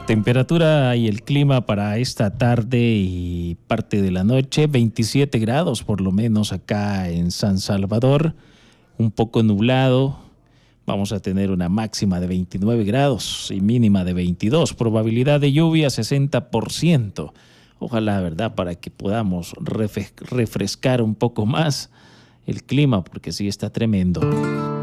Temperatura y el clima para esta tarde y parte de la noche, 27 grados por lo menos acá en San Salvador, un poco nublado, vamos a tener una máxima de 29 grados y mínima de 22, probabilidad de lluvia 60%, ojalá, ¿verdad?, para que podamos refrescar un poco más el clima porque sí está tremendo.